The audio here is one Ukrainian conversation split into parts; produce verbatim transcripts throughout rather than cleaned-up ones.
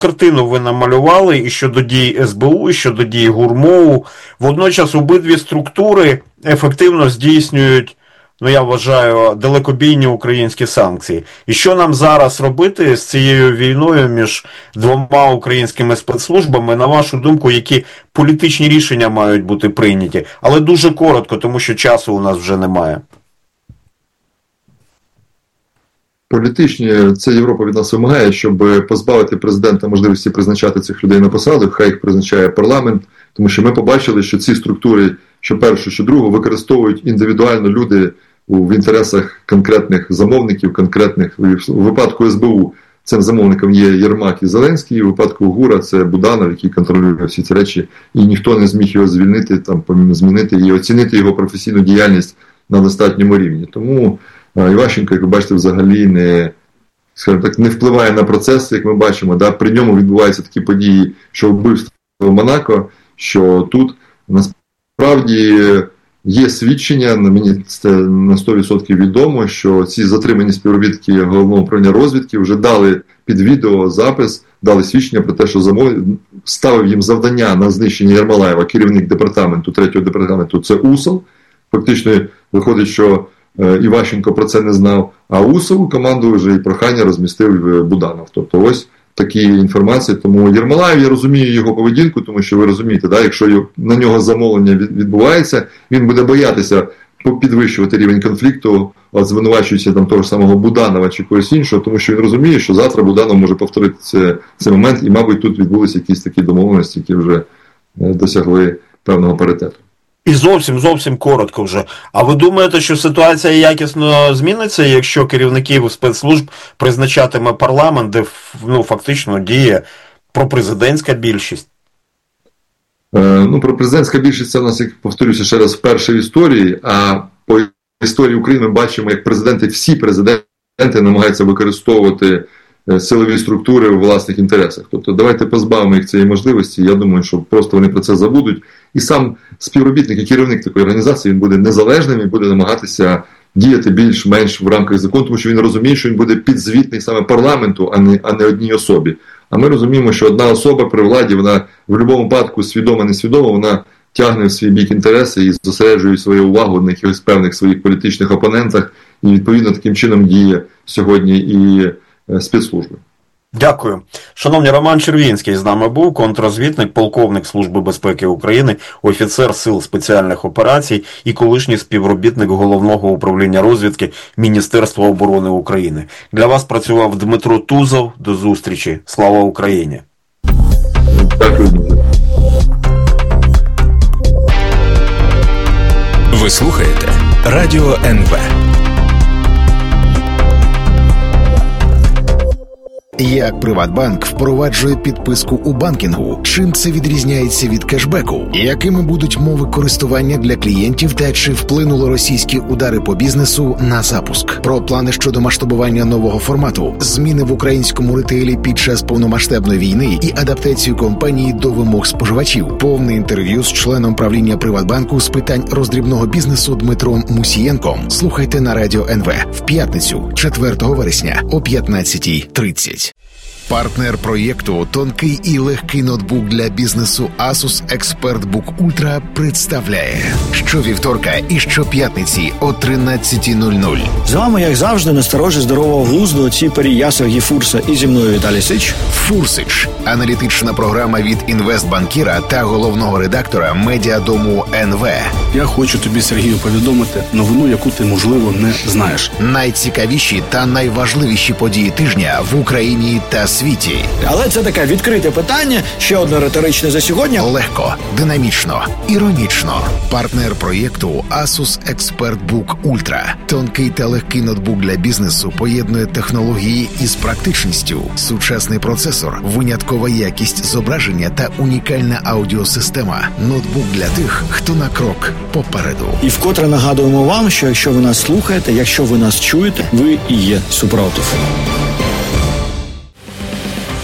картину ви намалювали і щодо дій ес бе у, і щодо дій ГУРМОУ. Водночас обидві структури ефективно здійснюють, ну я вважаю, далекобійні українські санкції. І що нам зараз робити з цією війною між двома українськими спецслужбами? На вашу думку, які політичні рішення мають бути прийняті? Але дуже коротко, тому що часу у нас вже немає. Політичні, це Європа від нас вимагає, щоб позбавити президента можливості призначати цих людей на посаду, хай їх призначає парламент, тому що ми побачили, що ці структури, що першу, що другу, використовують індивідуально люди в інтересах конкретних замовників, конкретних, у випадку ес бе у цим замовником є Єрмак і Зеленський, у випадку ГУРа це Буданов, який контролює всі ці речі, і ніхто не зміг його звільнити, там, змінити і оцінити його професійну діяльність на достатньому рівні. Тому Іващенко, як ви бачите, взагалі не, скажімо так, не впливає на процес, як ми бачимо. Да? При ньому відбуваються такі події, що вбивство в Монако, що тут насправді є свідчення, мені це на сто відсотків відомо, що ці затримані співробітники Головного управління розвідки вже дали під відео запис, дали свідчення про те, що замов... ставив їм завдання на знищення Єрмолаєва, керівник департаменту, третього департаменту, це Усов. Фактично виходить, що Іващенко про це не знав, а Усову команду вже і прохання розмістив Буданов. Тобто ось такі інформації. Тому Єрмолаєв, я розумію його поведінку, тому що ви розумієте, да, якщо на нього замовлення відбувається, він буде боятися підвищувати рівень конфлікту, звинувачуючи там того ж самого Буданова чи когось іншого, тому що він розуміє, що завтра Буданов може повторити цей, цей момент, і, мабуть, тут відбулися якісь такі домовленості, які вже досягли певного паритету. І зовсім, зовсім коротко вже. А ви думаєте, що ситуація якісно зміниться, якщо керівників спецслужб призначатиме парламент, де, ну, фактично діє пропрезидентська більшість? Е, ну, пропрезидентська більшість це у нас, як повторюся ще раз, вперше в історії, а по історії України ми бачимо, як президенти, всі президенти намагаються використовувати силові структури у власних інтересах. Тобто давайте позбавимо їх цієї можливості. Я думаю, що просто вони про це забудуть. І сам співробітник і керівник такої організації, він буде незалежним і буде намагатися діяти більш-менш в рамках закону, тому що він розуміє, що він буде підзвітний саме парламенту, а не, а не одній особі. А ми розуміємо, що одна особа при владі, вона в будь-якому випадку свідомо-несвідомо, вона тягне в свій бік інтереси і зосереджує свою увагу на якихось певних своїх політичних опонентах, і відповідно таким чином діє сьогодні і спецслужби. Дякую. Шановні, Роман Червінський з нами був, контррозвідник, полковник Служби безпеки України, офіцер Сил спеціальних операцій і колишній співробітник Головного управління розвідки Міністерства оборони України. Для вас працював Дмитро Тузов. До зустрічі. Слава Україні! Дякую. Ви слухаєте Радіо ен ве. Як Приватбанк впроваджує підписку у банкінгу? Чим це відрізняється від кешбеку? Якими будуть мови користування для клієнтів та чи вплинули російські удари по бізнесу на запуск? Про плани щодо масштабування нового формату, зміни в українському ретейлі під час повномасштабної війни і адаптацію компанії до вимог споживачів. Повне інтерв'ю з членом правління Приватбанку з питань роздрібного бізнесу Дмитром Мусієнком. Слухайте на Радіо ен ве в п'ятницю, четвертого вересня о п'ятнадцятій тридцять. Партнер проєкту «Тонкий і легкий ноутбук для бізнесу Asus ExpertBook Ultra» представляє щовівторка і щоп'ятниці о тринадцятій нуль нуль. З вами, як завжди, насторожі здорового глузду ці Перія Сергій Фурса і зі мною Віталій Сич. Фурсич – аналітична програма від інвестбанкіра та головного редактора медіадому ен ве. Я хочу тобі, Сергію, повідомити новину, яку ти, можливо, не знаєш. Найцікавіші та найважливіші події тижня в Україні та світі. Але це таке відкрите питання, ще одне риторичне за сьогодні. Легко, динамічно, іронічно. Партнер проєкту Asus ExpertBook Ultra. Тонкий та легкий ноутбук для бізнесу поєднує технології із практичністю. Сучасний процесор, виняткова якість зображення та унікальна аудіосистема. Ноутбук для тих, хто на крок попереду. І вкотре нагадуємо вам, що якщо ви нас слухаєте, якщо ви нас чуєте, ви і є супротив.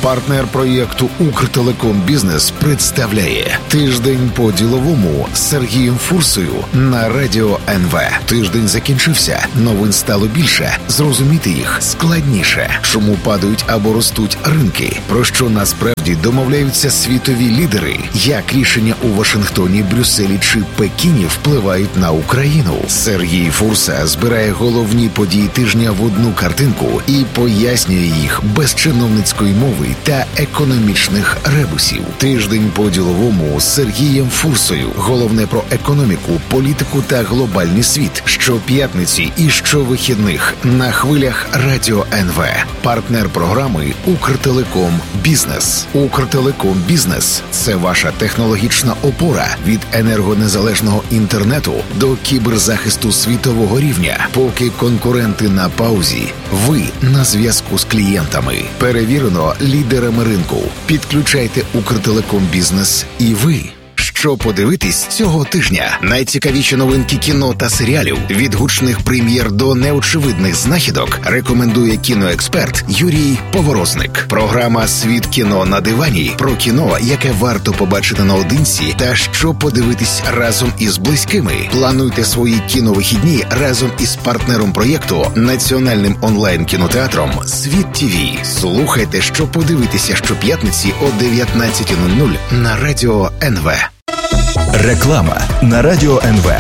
партнер проєкту «Укртелеком Бізнес» представляє «Тиждень по-діловому» з Сергієм Фурсою на Радіо ен ве. Тиждень закінчився, новин стало більше, зрозуміти їх складніше. Чому падають або ростуть ринки? Про що насправді домовляються світові лідери? Як рішення у Вашингтоні, Брюсселі чи Пекіні впливають на Україну? Сергій Фурса збирає головні події тижня в одну картинку і пояснює їх без чиновницької мови та економічних ребусів. Тиждень по-діловому з Сергієм Фурсою. Головне про економіку, політику та глобальний світ. Щоп'ятниці і щовихідних на хвилях Радіо ен ве. Партнер програми «Укртелеком Бізнес». «Укртелеком Бізнес» – це ваша технологічна опора від енергонезалежного інтернету до кіберзахисту світового рівня. Поки конкуренти на паузі, ви на зв'язку з клієнтами. Перевірено лідерами ринку. Підключайте «Укртелеком Бізнес» і ви. Що подивитись цього тижня? Найцікавіші новинки кіно та серіалів. Від гучних прем'єр до неочевидних знахідок рекомендує кіноексперт Юрій Поворозник. Програма «Світ кіно на дивані» про кіно, яке варто побачити наодинці та що подивитись разом із близькими. Плануйте свої кіновихідні разом із партнером проєкту, національним онлайн-кінотеатром «Світ ТІВІ». Слухайте, що подивитися щоп'ятниці о дев'ятнадцята нуль нуль на Радіо ен ве. Реклама на Радіо ен ве.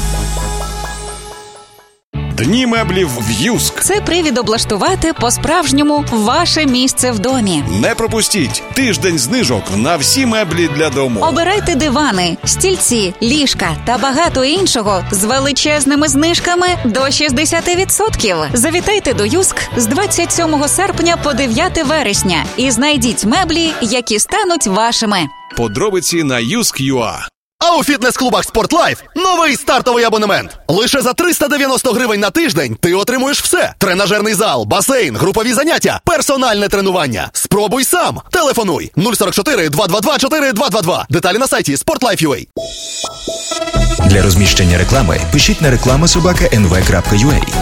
Дні меблів в Юск. Це привід облаштувати по-справжньому ваше місце в домі. Не пропустіть тиждень знижок на всі меблі для дому. Обирайте дивани, стільці, ліжка та багато іншого з величезними знижками до шістдесят відсотків. Завітайте до Юск з двадцять сьомого серпня по дев'яте вересня і знайдіть меблі, які стануть вашими. Подробиці на юск крапка ю а. А у фітнес-клубах «Спортлайф» новий стартовий абонемент. Лише за триста дев'яносто гривень на тиждень ти отримуєш все. Тренажерний зал, басейн, групові заняття, персональне тренування. Спробуй сам. Телефонуй нуль сорок чотири два два два чотири два два два. Деталі на сайті спортлайф крапка ю а. Для розміщення реклами пишіть на реклама собака ен ве крапка ю а.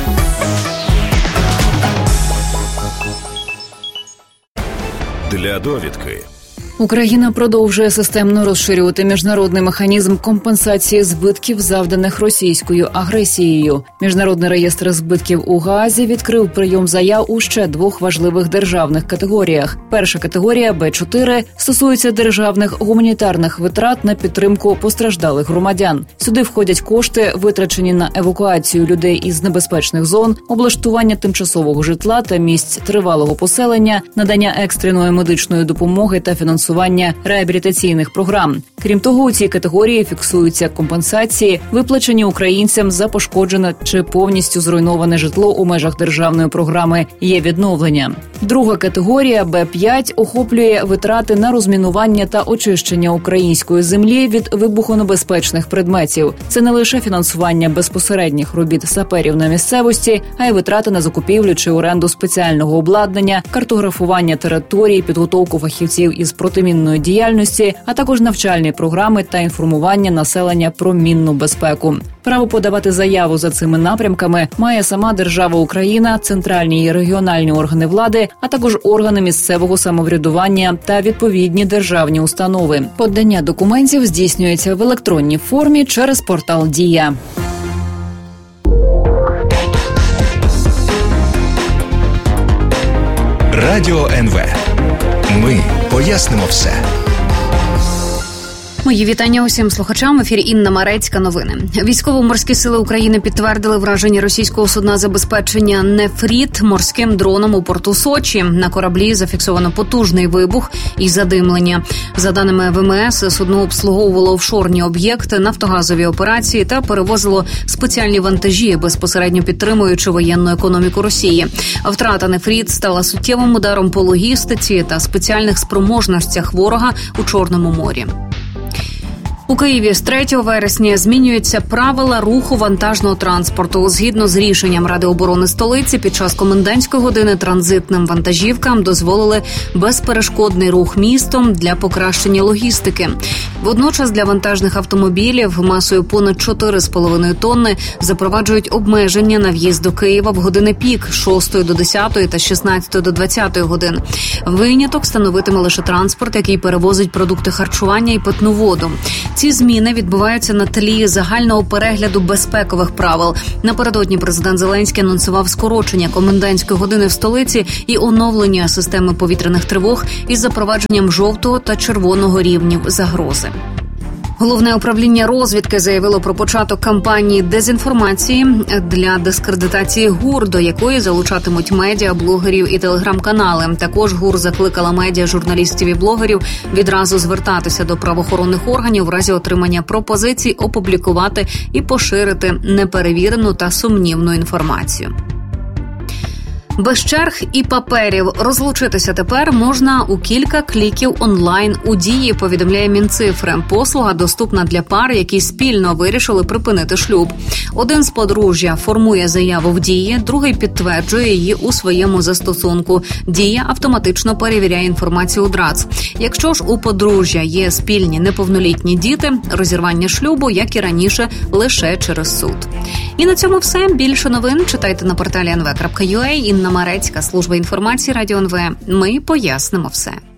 Для довідки. Україна продовжує системно розширювати міжнародний механізм компенсації збитків, завданих російською агресією. Міжнародний реєстр збитків у Гаазі відкрив прийом заяв у ще двох важливих державних категоріях. Перша категорія Б чотири стосується державних гуманітарних витрат на підтримку постраждалих громадян. Сюди входять кошти, витрачені на евакуацію людей із небезпечних зон, облаштування тимчасового житла та місць тривалого поселення, надання екстреної медичної допомоги та фінансування реабілітаційних програм. Крім того, у цій категорії фіксуються компенсації, виплачені українцям за пошкоджене чи повністю зруйноване житло у межах державної програми «Є відновлення». Друга категорія Б п'ять охоплює витрати на розмінування та очищення української землі від вибухонебезпечних предметів. Це не лише фінансування безпосередніх робіт саперів на місцевості, а й витрати на закупівлю чи оренду спеціального обладнання, картографування територій, підготовку фахівців із протимінної діяльності, а також навчальні програми та інформування населення про мінну безпеку. Право подавати заяву за цими напрямками має сама держава Україна, центральні і регіональні органи влади, а також органи місцевого самоврядування та відповідні державні установи. Подання документів здійснюється в електронній формі через портал «Дія». Радіо ен ве. Ми пояснимо все. Мої вітання усім слухачам. В ефірі Інна Марецька. Новини. Військово-морські сили України підтвердили враження російського судна забезпечення «Нефріт» морським дроном у порту Сочі. На кораблі зафіксовано потужний вибух і задимлення. За даними ВМС, судно обслуговувало офшорні об'єкти, нафтогазові операції та перевозило спеціальні вантажі, безпосередньо підтримуючи воєнну економіку Росії. Втрата «Нефріт» стала суттєвим ударом по логістиці та спеціальних спроможностях ворога у Чорному морі. У Києві з третього вересня змінюються правила руху вантажного транспорту. Згідно з рішенням Ради оборони столиці, під час комендантської години транзитним вантажівкам дозволили безперешкодний рух містом для покращення логістики. Водночас для вантажних автомобілів масою понад чотири з половиною тонни запроваджують обмеження на в'їзд до Києва в години пік з шостої до десятої та з шістнадцятої до двадцятої годин. Виняток становитиме лише транспорт, який перевозить продукти харчування і питну воду. Ці зміни відбуваються на тлі загального перегляду безпекових правил. Напередодні президент Зеленський анонсував скорочення комендантської години в столиці і оновлення системи повітряних тривог із запровадженням жовтого та червоного рівнів загрози. Головне управління розвідки заявило про початок кампанії дезінформації для дискредитації ГУР, до якої залучатимуть медіа, блогерів і телеграм-канали. Також ГУР закликала медіа, журналістів і блогерів відразу звертатися до правоохоронних органів в разі отримання пропозицій опублікувати і поширити неперевірену та сумнівну інформацію. Без черг і паперів розлучитися тепер можна у кілька кліків онлайн у Дії, повідомляє Мінцифри. Послуга доступна для пар, які спільно вирішили припинити шлюб. Один з подружжя формує заяву в Дії, другий підтверджує її у своєму застосунку. Дія автоматично перевіряє інформацію у ДРАЦ. Якщо ж у подружжя є спільні неповнолітні діти, розірвання шлюбу, як і раніше, лише через суд. І на цьому все. Більше новин читайте на порталі ен ве крапка ю а. Інна Марецька, служба інформації Радіо ен ве. Ми пояснимо все.